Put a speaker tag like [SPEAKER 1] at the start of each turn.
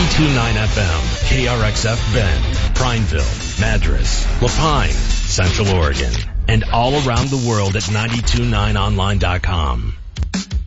[SPEAKER 1] 92.9 FM, KRXF Bend, Prineville, Madras, Lapine, Central Oregon, and all around the world at 929online.com.